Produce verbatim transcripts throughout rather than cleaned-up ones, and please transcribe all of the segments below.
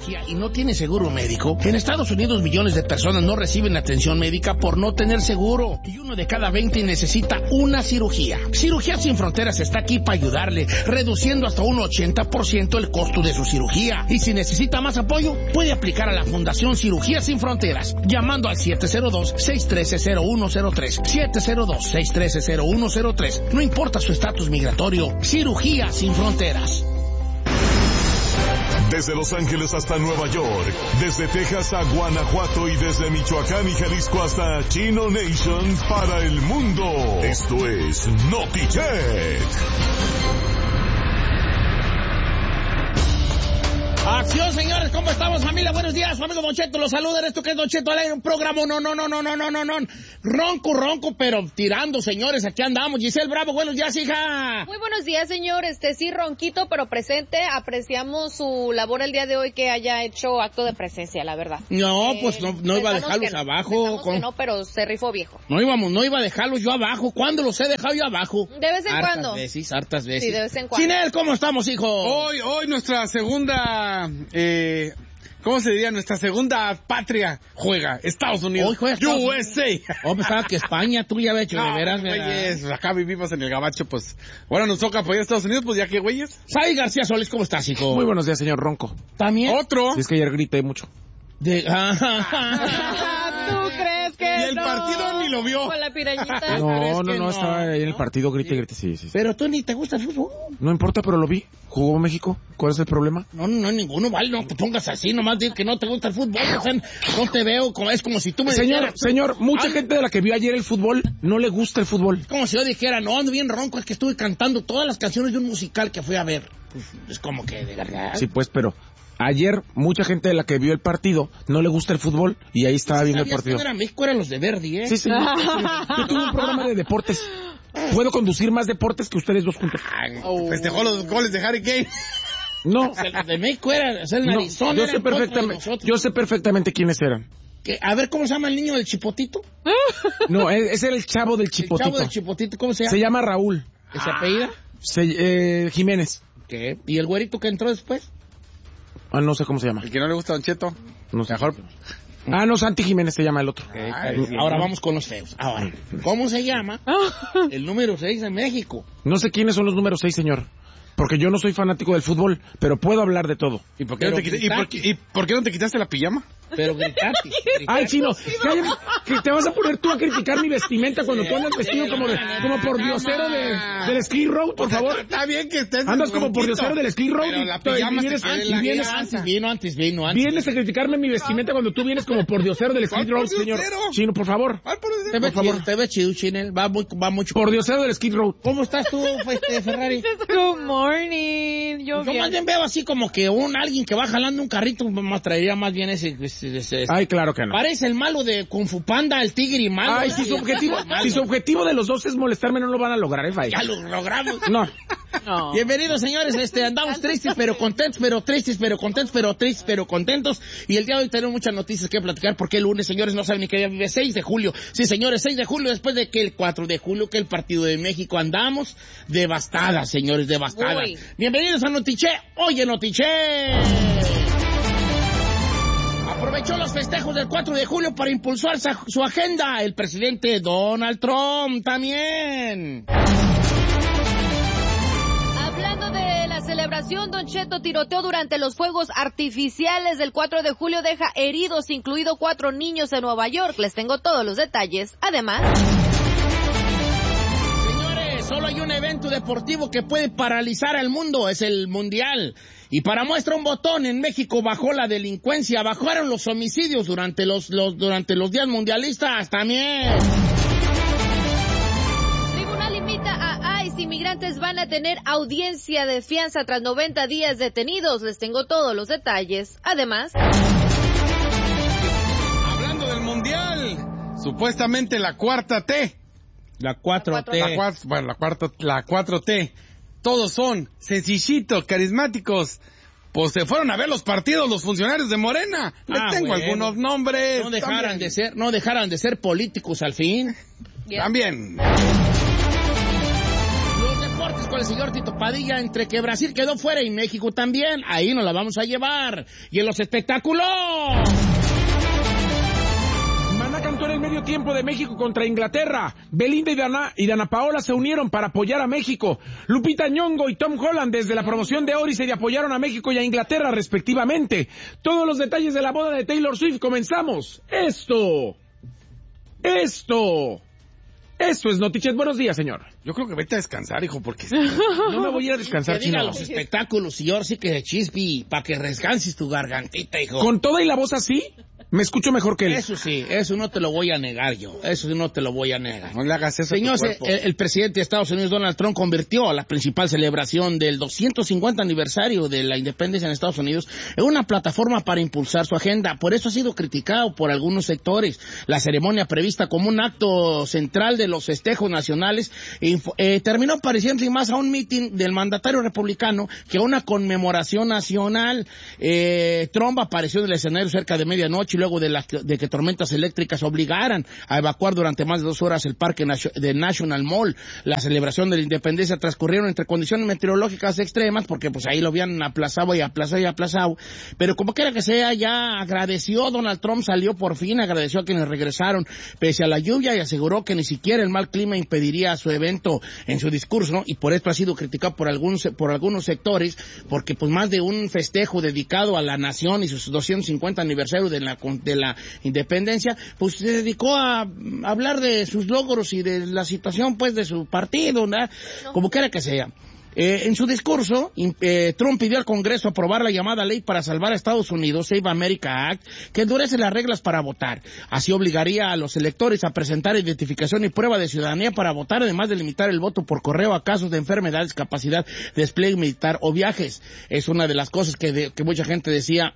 cirugía y no tiene seguro médico? En Estados Unidos millones de personas no reciben atención médica por no tener seguro. Y uno de cada veinte necesita una cirugía. Cirugías Sin Fronteras está aquí para ayudarle, reduciendo hasta un ochenta por ciento el costo de su cirugía. Y si necesita más apoyo, puede aplicar a la Fundación Cirugías Sin Fronteras, llamando al siete cero dos, seis uno tres, cero uno cero tres, siete cero dos, seis uno tres, cero uno cero tres. No importa su estatus migratorio, Cirugías Sin Fronteras. Desde Los Ángeles hasta Nueva York, desde Texas a Guanajuato y desde Michoacán y Jalisco hasta Chino Nation para el mundo. Esto es Noticheck. Acción, señores, ¿cómo estamos, familia? Buenos días, su amigo Don Cheto los saluda. Esto que es Don Cheto al aire, un programa, no, no, no, no, no, no, no, no, ronco, ronco, pero tirando, señores, aquí andamos. Giselle Bravo, buenos días, hija. Muy buenos días, señor, este sí, ronquito, pero presente. Apreciamos su labor el día de hoy, que haya hecho acto de presencia, la verdad. No, eh, pues no, no iba a dejarlos no, abajo. Con... que no, pero se rifó viejo. No íbamos, no iba a dejarlos yo abajo. ¿Cuándo los he dejado yo abajo? De vez en hartas cuando. veces, hartas veces. Sí, de vez en cuando. Chinel, ¿cómo estamos, hijo? Hoy, hoy nuestra segunda, eh, ¿cómo se diría? Nuestra segunda patria juega, Estados Unidos. Hoy juega Estados U S A. Oh, pensaba que España, tú ya habías hecho, No, de veras, güeyes, acá vivimos en el gabacho, pues, bueno, nos toca apoyar a Estados Unidos, pues ya que, güeyes. Sai García Solís, ¿cómo estás, hijo? Muy buenos días, señor Ronco. ¿También? Otro. Si es que ayer grité mucho. De... ¿Tú crees que Y el no? partido ni lo vio. Con la pirañita. No, ¿crees no, que no, no? estaba ahí en el ¿No? partido, grité, grité, sí, sí, sí. Pero tú ni te gusta el fútbol. No importa, pero lo vi. Jugó México. ¿Cuál es el problema? No, no, no, ninguno, vale, no te pongas así, nomás digo que no te gusta el fútbol, o sea, no te veo, como, es como si tú me Señor, dijeras... señor, mucha Ay, gente de la que vio ayer el fútbol no le gusta el fútbol. es como si yo dijera, no, ando bien ronco, es que estuve cantando todas las canciones de un musical que fui a ver. Pues, es como que, de verdad... Sí, pues, pero ayer mucha gente de la que vio el partido no le gusta el fútbol y ahí estaba viendo el ¿Sabías partido. que no era México, eran los de Verdi, eh? Sí, señor. Yo tuve un programa de deportes. Puedo conducir más deportes que ustedes dos juntos. Oh. Festejó los goles de Harry Kane. No, O sea, los de México eran, o sea, el no, Arizona yo era sé en contra de perfectamente, nosotros. yo sé perfectamente quiénes eran. Que, a ver, ¿cómo se llama el niño del Chipotito? No, e- ese era el chavo del El Chipotito. chavo del Chipotito, ¿cómo se llama? Se llama Raúl. ¿Que se apellida? Se, eh, Jiménez. ¿Qué? ¿Y el güerito que entró después? Ah, no sé cómo se llama. El que no le gusta a Don Cheto. No sé. Mejor. Ah, no, Santi Jiménez se llama el otro. Ay, ahora vamos con los feos. Ahora, ¿cómo se llama el número seis de México? No sé quiénes son los números seis, señor. Porque yo no soy fanático del fútbol, pero puedo hablar de todo. ¿Y por qué, no te, quita- y por, qué- y por qué no te quitaste la pijama? Pero gritaste. Ay, chino, cállate, que te vas a poner tú a criticar mi vestimenta cuando tú andas vestido como, de, como por diosero de, del Skid Row, por favor. Está bien que estés... Andas como por diosero del Skid Row Pero y, la y pijama vienes, se queda en y la vienes, casa. Antes vino, antes vino, antes. vienes a criticarme mi vestimenta cuando tú vienes como por diosero del Skid ¿Cuál Row, por señor. diosero? Chino, por favor. Ay, por Te Dios. ves por chido, favor. te ves chido, Chinel. Va, muy, va mucho. Por diosero del Skid Row. ¿Cómo estás tú, este, Ferrari? Good morning. Yo Yo más bien veo así como que un alguien que va jalando un carrito, me traería más bien ese... ese, ese- Ay, claro que no. Parece el malo de Kung Fu Panda, el tigre y malo. Ay, si su objetivo, Malo. si su objetivo de los dos es molestarme, no lo van a lograr, ¿eh, Fay? Ya lo logramos. No. No. Bienvenidos, señores. Este, andamos tristes, pero contentos, pero tristes, pero contentos, pero tristes, pero contentos. Y el día de hoy tenemos muchas noticias que platicar porque el lunes, señores, no saben ni qué día vive. seis de julio. Sí, señores, seis de julio, después de que el cuatro de julio, que el partido de México, andamos devastadas, señores, devastadas. Uy. Bienvenidos a Notiche. Oye, Notiche. Aprovechó los festejos del cuatro de julio para impulsar sa- su agenda. El presidente Donald Trump también. Hablando de la celebración, Don Cheto, tiroteo durante los fuegos artificiales del cuatro de julio deja heridos, incluido cuatro niños en Nueva York. Les tengo todos los detalles. Además... Señores, solo hay un evento deportivo que puede paralizar al mundo, es el Mundial. Y para muestra un botón, en México bajó la delincuencia, bajaron los homicidios durante los, los, durante los días mundialistas también. Tribunal invita a ICE, inmigrantes van a tener audiencia de fianza tras noventa días detenidos. Les tengo todos los detalles. Además... Hablando del Mundial, supuestamente la cuarta T. La cuatro T. La cuarta, bueno, la cuarta, la cuatro T. Todos son sencillitos, carismáticos. Pues se fueron a ver los partidos los funcionarios de Morena. Les Ah, tengo bueno. algunos nombres. No dejaran también. de ser, no dejaran de ser políticos al fin. También. Los deportes con el señor Tito Padilla, entre que Brasil quedó fuera y México también. Ahí nos la vamos a llevar. Y en los espectáculos... Cantó en el medio tiempo de México contra Inglaterra. Belinda y Dana, y Dana Paola se unieron para apoyar a México. Lupita Nyong'o y Tom Holland desde la promoción de Odyssey apoyaron a México y a Inglaterra respectivamente. Todos los detalles de la boda de Taylor Swift. Comenzamos. Esto. Esto. Esto es Notichet. Buenos días, señor. Yo creo que vete a descansar, hijo, porque... No me voy a ir a descansar, que diga chino. los espectáculos, y ahora sí que chispi, para que descanses tu gargantita, hijo. Con toda y la voz así, me escucho mejor que él. Eso sí, eso no te lo voy a negar yo. Eso sí no te lo voy a negar. No le hagas eso Señor, a tu cuerpo. el, el presidente de Estados Unidos, Donald Trump, convirtió a la principal celebración del doscientos cincuenta aniversario de la independencia en Estados Unidos en una plataforma para impulsar su agenda. Por eso ha sido criticado por algunos sectores. La ceremonia prevista como un acto central de los festejos nacionales eh, terminó pareciendo más a un mitin del mandatario republicano que a una conmemoración nacional. Eh, Trump apareció en el escenario cerca de medianoche y luego de, la, de que tormentas eléctricas obligaran a evacuar durante más de dos horas el parque de National Mall. La celebración de la independencia transcurrieron entre condiciones meteorológicas extremas, porque pues ahí lo habían aplazado y aplazado y aplazado, pero como quiera que sea, ya agradeció, Donald Trump salió por fin, agradeció a quienes regresaron pese a la lluvia y aseguró que ni siquiera el mal clima impediría su evento en su discurso, ¿no? Y por esto ha sido criticado por algunos por algunos sectores, porque pues más de un festejo dedicado a la nación y sus doscientos cincuenta aniversario de la de la independencia, pues se dedicó a hablar de sus logros y de la situación pues de su partido, ¿no? No. Como quiera que sea. Eh, en su discurso, eh, Trump pidió al Congreso aprobar la llamada ley para salvar a Estados Unidos, Save America Act, que endurece las reglas para votar. Así obligaría a los electores a presentar identificación y prueba de ciudadanía para votar, además de limitar el voto por correo a casos de enfermedad, discapacidad, despliegue militar o viajes. Es una de las cosas que, de, que mucha gente decía...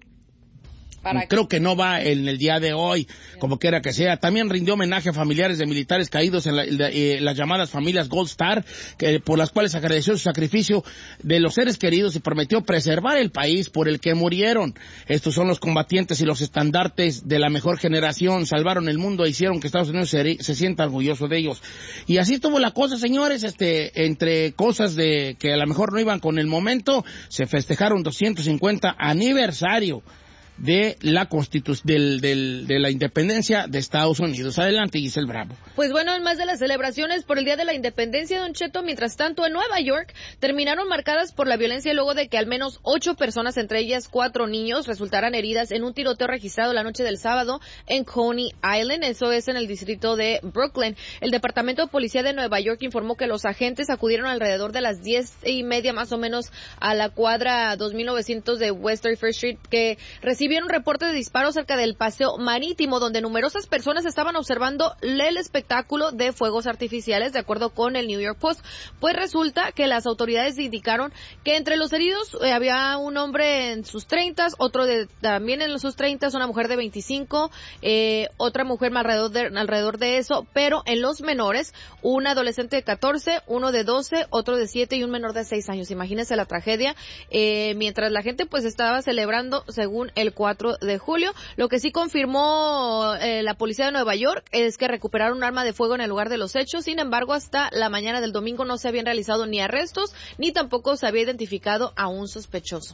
Creo que no va en el día de hoy, como quiera que sea. También rindió homenaje a familiares de militares caídos en la, la, eh, las llamadas familias Gold Star, que, por las cuales agradeció su sacrificio de los seres queridos y prometió preservar el país por el que murieron. Estos son los combatientes y los estandartes de la mejor generación. Salvaron el mundo e hicieron que Estados Unidos se, se sienta orgulloso de ellos. Y así estuvo la cosa, señores, este, entre cosas de que a lo mejor no iban con el momento, se festejaron doscientos cincuenta aniversario de la constitución del, del, de la independencia de Estados Unidos. Adelante, Giselle Bravo. Pues bueno, en más de las celebraciones por el Día de la Independencia, Don Cheto, mientras tanto en Nueva York terminaron marcadas por la violencia luego de que al menos ocho personas, entre ellas cuatro niños, resultaran heridas en un tiroteo registrado la noche del sábado en Coney Island. Eso es en el distrito de Brooklyn. El Departamento de Policía de Nueva York informó que los agentes acudieron alrededor de las diez y media más o menos a la cuadra dos mil novecientos de West thirty-first Street, que recibió Recibieron reportes de disparos cerca del paseo marítimo, donde numerosas personas estaban observando el espectáculo de fuegos artificiales, de acuerdo con el New York Post. Pues resulta que las autoridades indicaron que entre los heridos eh, había un hombre en sus treintas, otro de, también en sus treintas, una mujer de veinticinco, eh, otra mujer alrededor de, alrededor de eso, pero en los menores, un adolescente de catorce, uno de doce, otro de siete y un menor de seis años. Imagínense la tragedia, eh, mientras la gente pues estaba celebrando según el cuatro de julio. Lo que sí confirmó eh, la policía de Nueva York es que recuperaron un arma de fuego en el lugar de los hechos. Sin embargo, hasta la mañana del domingo no se habían realizado ni arrestos, ni tampoco se había identificado a un sospechoso.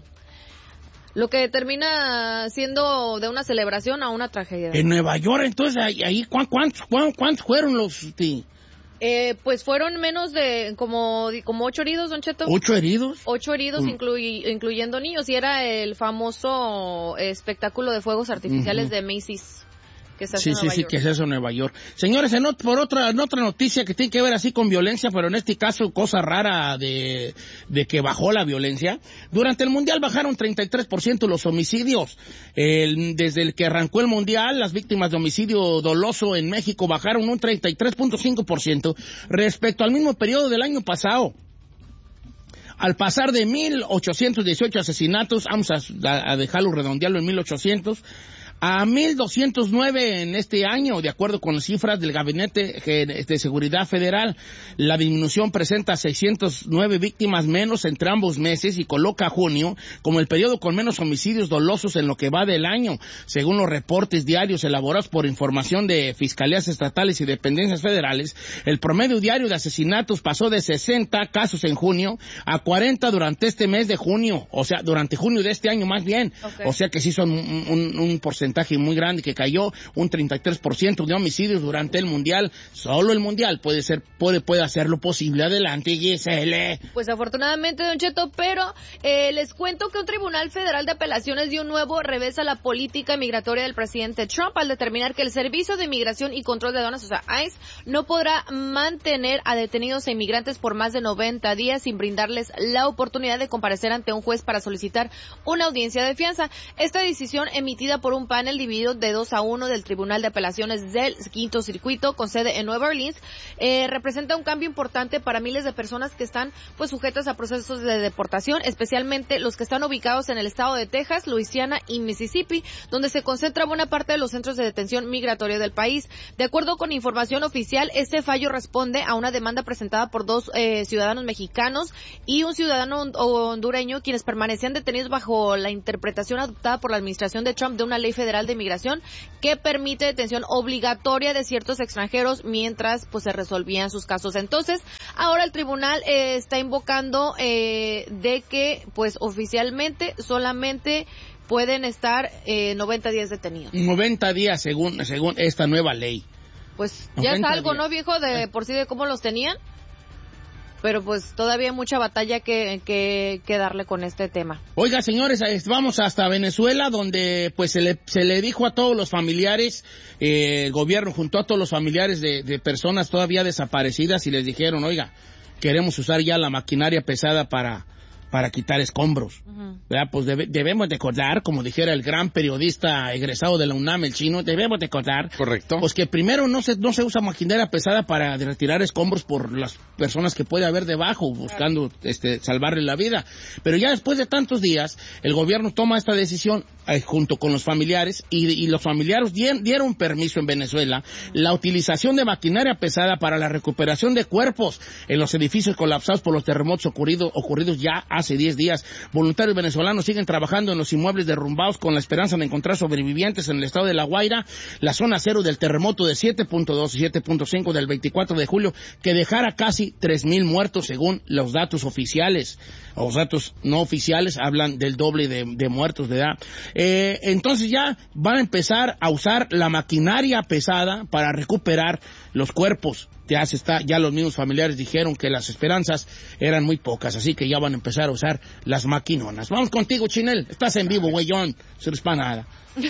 Lo que termina siendo de una celebración a una tragedia. En Nueva York, entonces, ahí, ahí ¿cuántos, cuántos, cuántos fueron los... Sí? Eh, pues fueron menos de como como ocho heridos, Don Cheto. ¿Ocho heridos? Ocho heridos, mm. incluy, incluyendo niños, y era el famoso espectáculo de fuegos artificiales uh-huh. de Macy's. Que se hace sí, en sí, Nueva sí, York. que es eso en Nueva York. Señores, en, por otra, en otra noticia que tiene que ver así con violencia, pero en este caso cosa rara de, de que bajó la violencia. Durante el Mundial bajaron treinta y tres por ciento los homicidios. El, desde el que arrancó el Mundial, las víctimas de homicidio doloso en México bajaron un treinta y tres punto cinco por ciento respecto al mismo periodo del año pasado. Al pasar de mil ochocientos dieciocho asesinatos, vamos a, a dejarlo redondearlo en mil ochocientos, a mil doscientos nueve en este año, de acuerdo con las cifras del Gabinete de Seguridad Federal. La disminución presenta seiscientas nueve víctimas menos entre ambos meses y coloca a junio como el periodo con menos homicidios dolosos en lo que va del año, según los reportes diarios elaborados por información de fiscalías estatales y dependencias federales. El promedio diario de asesinatos pasó de sesenta casos en junio a cuarenta durante este mes de junio, o sea, durante junio de este año más bien. Okay. O sea que sí son un, un, un porcentaje muy grande que cayó, un treinta y tres por ciento de homicidios durante el Mundial. Solo el Mundial puede ser, puede, puede hacer lo posible. Adelante, Gisele. Pues afortunadamente, Don Cheto, pero eh, les cuento que un tribunal federal de apelaciones dio un nuevo revés a la política migratoria del presidente Trump al determinar que el Servicio de Inmigración y Control de Aduanas, o sea, ICE, no podrá mantener a detenidos e inmigrantes por más de noventa días sin brindarles la oportunidad de comparecer ante un juez para solicitar una audiencia de fianza. Esta decisión, emitida por un panel dividido de dos a uno del Tribunal de Apelaciones del Quinto Circuito, con sede en Nueva Orleans, eh, representa un cambio importante para miles de personas que están pues sujetas a procesos de deportación, especialmente los que están ubicados en el estado de Texas, Luisiana y Mississippi, donde se concentra buena parte de los centros de detención migratoria del país. De acuerdo con información oficial, este fallo responde a una demanda presentada por dos eh, ciudadanos mexicanos y un ciudadano hondureño, quienes permanecían detenidos bajo la interpretación adoptada por la administración de Trump de una ley federal de migración que permite detención obligatoria de ciertos extranjeros mientras pues se resolvían sus casos. Entonces, ahora el tribunal eh, está invocando eh, de que pues oficialmente solamente pueden estar eh, noventa días detenidos. noventa días según según esta nueva ley. Pues ya es algo, días. ¿No, viejo? De por sí de cómo los tenían. Pero pues todavía hay mucha batalla que, que, que darle con este tema. Oiga, señores, vamos hasta Venezuela, donde pues se le, se le dijo a todos los familiares, eh, el gobierno juntó a todos los familiares de, de personas todavía desaparecidas y les dijeron, oiga, queremos usar ya la maquinaria pesada para, para quitar escombros. Uh-huh. ¿Verdad? Pues debe, debemos de acordar, como dijera el gran periodista egresado de la UNAM, el chino, debemos de acordar. Correcto. Pues que primero no se, no se usa maquinaria pesada para retirar escombros por las personas que puede haber debajo, buscando este, salvarle la vida. Pero ya después de tantos días, el gobierno toma esta decisión eh, junto con los familiares y, y los familiares dieron, dieron permiso en Venezuela la utilización de maquinaria pesada para la recuperación de cuerpos en los edificios colapsados por los terremotos ocurrido, ocurridos ya hace diez días. Voluntarios venezolanos siguen trabajando en los inmuebles derrumbados con la esperanza de encontrar sobrevivientes en el estado de La Guaira, la zona cero del terremoto de siete punto dos y siete punto cinco del veinticuatro de julio, que dejara casi tres mil muertos según los datos oficiales. Los datos no oficiales hablan del doble de, de muertos, ¿verdad? Eh, entonces ya van a empezar a usar la maquinaria pesada para recuperar los cuerpos. Ya se está, ya los mismos familiares dijeron que las esperanzas eran muy pocas, así que ya van a empezar a usar las maquinonas. Vamos contigo, Chinel. Estás en vivo, güeyón. Se les para nada.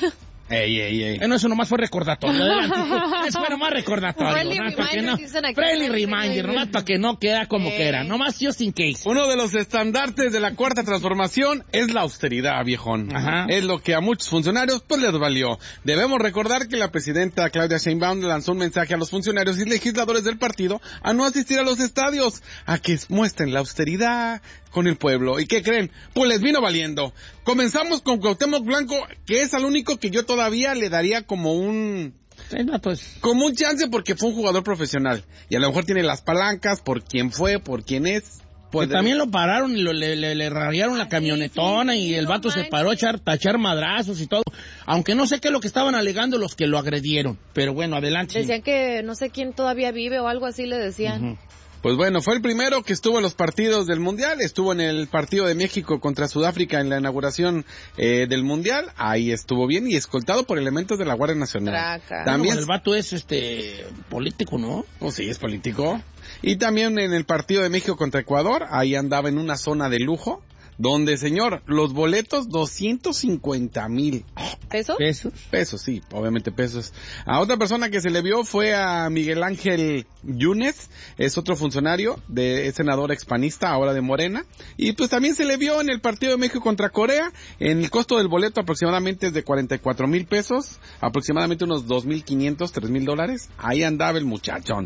Ey, ey, ey. Eh, no, eso nomás fue recordatorio. Adelante. Eso fue nomás recordatorio. Friendly ¿no? reminder, no, dicen aquí. Friendly reminder, nomás para que no queda como eh. que era. Nomás just in case. Uno de los estandartes de la cuarta transformación es la austeridad, viejón. Ajá. Es lo que a muchos funcionarios pues les valió. Debemos recordar que la presidenta Claudia Sheinbaum lanzó un mensaje a los funcionarios y legisladores del partido a no asistir a los estadios, a que muestren la austeridad con el pueblo. ¿Y qué creen? Pues les vino valiendo. Comenzamos con Cuauhtémoc Blanco, que es al único que yo todavía le daría como un... Sí, no, pues. Como un chance porque fue un jugador profesional. Y a lo mejor tiene las palancas por quién fue, por quién es. Pues también lo pararon y lo, le, le, le rayaron la camionetona, sí, sí, y el vato no se paró a echar, a echar madrazos y todo. Aunque no sé qué es lo que estaban alegando los que lo agredieron. Pero bueno, adelante. Decían que no sé quién todavía vive o algo así le decían. Uh-huh. Pues bueno, fue el primero que estuvo en los partidos del Mundial, estuvo en el partido de México contra Sudáfrica en la inauguración eh, del Mundial, ahí estuvo bien y escoltado por elementos de la Guardia Nacional. Traca. También bueno, el vato es este político, ¿no? Oh, sí, es político. Y también en el partido de México contra Ecuador, ahí andaba en una zona de lujo, donde, señor, los boletos doscientos cincuenta mil. ¿Pesos? ¿Pesos? Pesos, sí, obviamente pesos. A otra persona que se le vio fue a Miguel Ángel Yunes, es otro funcionario, de, es senador expanista, ahora de Morena, y pues también se le vio en el partido de México contra Corea, en el costo del boleto aproximadamente es de cuarenta y cuatro mil pesos, aproximadamente unos dos mil quinientos, tres mil dólares, ahí andaba el muchachón.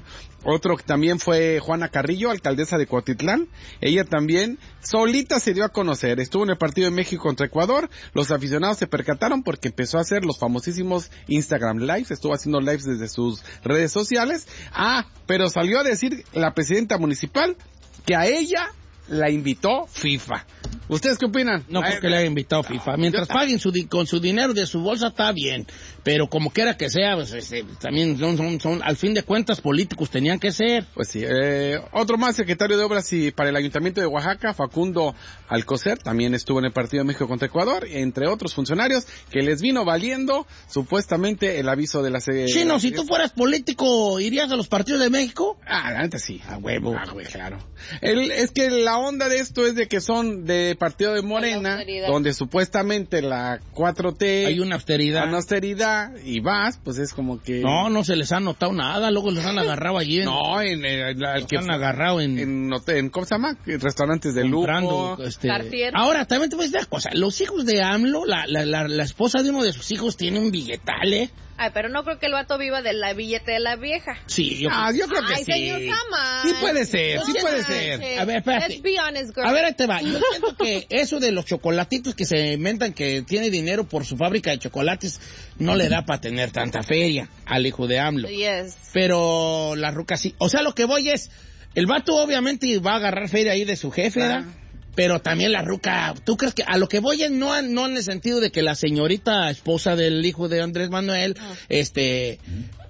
Otro que también fue Juana Carrillo, alcaldesa de Cuautitlán. Ella también solita se dio a conocer. Estuvo en el partido de México contra Ecuador. Los aficionados se percataron porque empezó a hacer los famosísimos Instagram Lives. Estuvo haciendo lives desde sus redes sociales. Ah, pero salió a decir la presidenta municipal que a ella la invitó FIFA. ¿Ustedes qué opinan? No creo que le haya invitado FIFA. Mientras paguen su di- con su dinero de su bolsa está bien, pero como quiera que sea, pues, este, también son, son, son, al fin de cuentas, políticos tenían que ser. Pues sí. Eh, otro más, secretario de Obras y para el Ayuntamiento de Oaxaca, Facundo Alcocer, también estuvo en el partido de México contra Ecuador, entre otros funcionarios que les vino valiendo supuestamente el aviso de la... Se- Chino, si tú fueras político, ¿irías a los partidos de México? Ah, la neta sí. A huevo. Ah, güey, claro. El, es que la onda de esto es de que son de partido de Morena, donde supuestamente la cuatro T... Hay una austeridad. Una austeridad, y vas, pues es como que... No, no se les ha notado nada, luego les han agarrado allí. En, no, en el los que han fue- agarrado en... en, hotel- en ¿cómo se llama? Restaurantes de comprando, lujo. este... Cartier. Ahora, también te voy a decir una cosa. Los hijos de AMLO, la, la, la, la esposa de uno de sus hijos tiene un billetal, ¿eh? Ay, pero no creo que el vato viva de la billete de la vieja. Sí, yo Ah, yo creo que Ay, sí. señor, come on. Sí puede ser, sí No puede manches. ser. A ver, espérate. Let's be honest, girl. A ver, ahí te va. Yo siento que eso de los chocolatitos que se inventan que tiene dinero por su fábrica de chocolates no le da para tener tanta feria al hijo de AMLO. Yes. Pero la ruca sí. O sea, lo que voy es, el vato obviamente va a agarrar feria ahí de su jefe, ¿verdad? Ah. Pero también la ruca, ¿tú crees que a lo que voy es no, no en el sentido de que la señorita esposa del hijo de Andrés Manuel, Ah. este,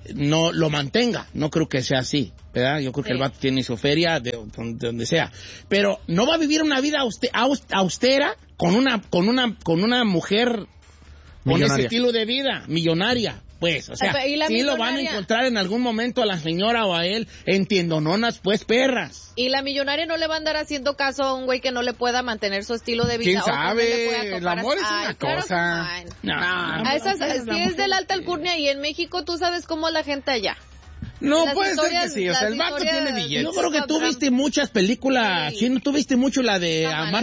no lo mantenga? No creo que sea así, ¿verdad? Yo creo Sí. que el vato tiene su feria de, de donde sea. Pero no va a vivir una vida auste- aus- austera con una, con una, con una mujer con ese Millonaria. estilo de vida, millonaria. Pues, o sea, Pero, ¿y la sí lo van a millonaria? encontrar en algún momento a la señora o a él en tiendononas, pues, perras. Y la millonaria no le va a andar haciendo caso a un güey que no le pueda mantener su estilo de vida. ¿Quién o que no sabe? le pueda El topar amor a- es una Ay, claro, cosa. come on. No, A esas, si es de la alta alcurnia y en México tú sabes cómo es la gente allá. No, Las puede ser que historias- sí. O sea, las el vato historias- tiene billetes. Yo creo que tú viste muchas películas, Sí. Chino, tú viste mucho la de No, Amar